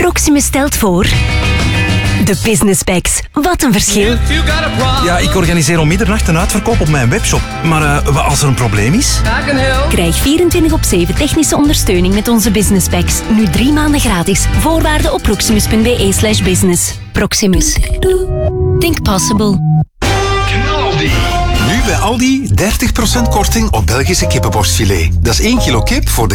Proximus stelt voor... De Business Packs. Wat een verschil. Ja, ik organiseer om middernacht een uitverkoop op mijn webshop. Maar wat als er een probleem is? Krijg 24/7 technische ondersteuning met onze Business Packs. Nu 3 maanden gratis. Voorwaarden op proximus.be/business. Proximus. Think possible. Knaldi. Nu bij Aldi 30% korting op Belgische kippenborstfilet. Dat is 1 kilo kip voor de